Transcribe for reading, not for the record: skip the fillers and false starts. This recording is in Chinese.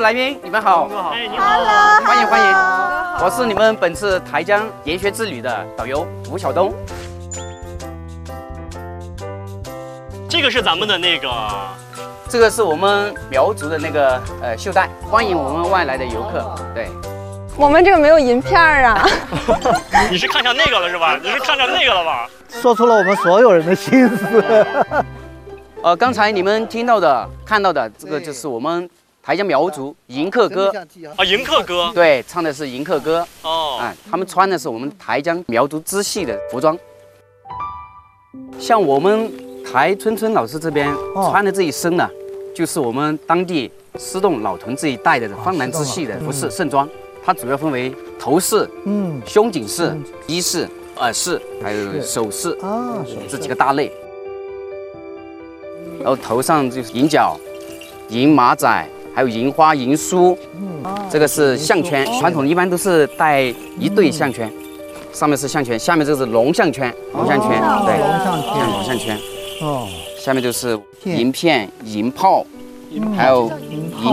来宾，你们好。 哎，你好， 欢迎欢迎，我是你们本次台江研学之旅的导游吴晓东。 这个是咱们的那个， 这个是我们苗族的那个袖带，欢迎我们外来的游客。对， 我们这个没有银片啊。 你是看上那个了是吧？你是看上那个了吧？ 说出了我们所有人的心思。 刚才你们听到的、看到的，这个就是我们台江苗族迎客歌啊，迎客歌。 对，唱的是迎客歌。 哦， 他们穿的是我们台江苗族支系的服装。像我们台春老师这边穿的这一身呢，就是我们当地狮洞老屯这一带的方南支系的服饰盛装。它主要分为头饰、胸颈饰、衣饰、耳饰，还有首饰这几个大类。然后头上就是银角、银马仔，还有银花、银梳。这个是项圈，传统一般都是戴一对项圈，上面是项圈，下面这是龙项圈，龙项圈，对，龙项圈。哦，下面就是银片、银炮，还有银